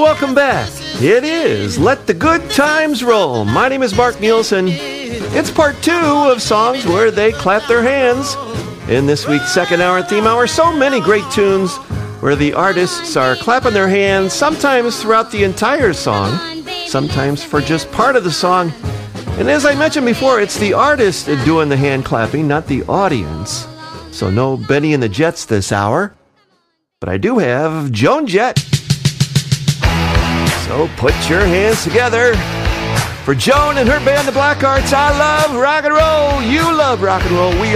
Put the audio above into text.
welcome back. It is Let the Good Times Roll. My name is Mark Nielsen. It's part 2 of songs where they clap their hands. In this week's second hour theme hour, so many great tunes where the artists are clapping their hands, sometimes throughout the entire song, sometimes for just part of the song. And as I mentioned before, it's the artist doing the hand clapping, not the audience. So no Benny and the Jets this hour. But I do have Joan Jett. So put your hands together for Joan and her band, the Blackhearts. I love rock and roll. You love rock and roll. We